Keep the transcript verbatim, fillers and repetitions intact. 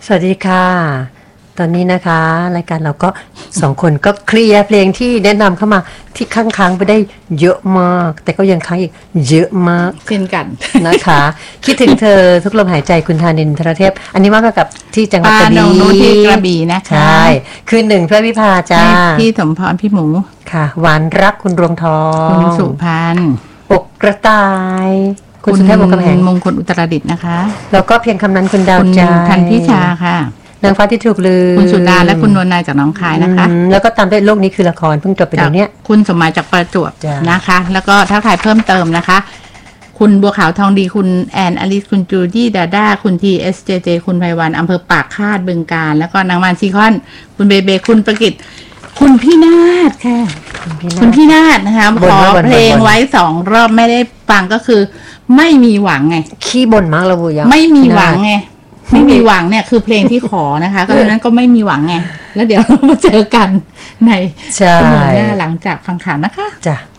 สวัสดีค่ะตอนนี้นะคะรายการเราก็สองคนก็เคลียร์เพลงที่แนะนำเข้ามาที่ค้างๆไปได้เยอะมากแต่ก็ยังค้างอีกเยอะมากเช่นกันนะคะคิดถึงเธอทุกลมหายใจคุณธานินทร์ธรเทพอันนี้มากับที่จังหวัดกระบี่ที่กระบี่นะคะใช่คืนหนึ่งเพื่อวิภาจ้าพี่สมพรพี่หมูค่ะหวานรักคุณรวงทองคุณสุพันธ์อกกระต่ายคุณสุเทพวงศ์กำแหงมงคลอุตรดิตถ์นะคะแล้วก็เพียงคำนั้นคุณดาวใจทันพิชาค่ะนางฟ้าที่ถูกลืมคุณสุดาและคุณนวลนายจากน้องคายนะคะแล้วก็ตามด้วยโลกนี้คือละครเพิ่งจบไปเดี๋ยวนี้คุณสมหมายจากประจวบนะคะแล้วก็ทักทายเพิ่มเติมนะคะคุณบัวขาวทองดีคุณแอนอลิสคุณจูดี้ดาด้าคุณทีเอสเจเจคุณไพวันอำเภอปากคาดบึงกาฬแล้วก็นางมานซีคอนคุณเบเบคุณประกิตคุณพี่นาฏค่ะคุณพี่นาฏนะคะขอเพลงไว้สองรอบไม่ได้ฟังก็คือไม่มีหวังไงขี้บ่นมากเลยบุญยังไม่มีหวังไงไม่มีหวังเนี่ยคือเพลงที่ขอนะคะก็ฉะนั้นก็ไม่มีหวังไงแล้วเดี๋ยวเรามาเจอกันในชั่วโมงหน้าหลังจากฟังข่าวนะคะจ้ะ